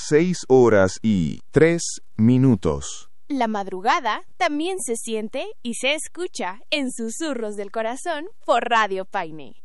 6:03. La madrugada también se siente y se escucha en Susurros del Corazón por Radio Paine.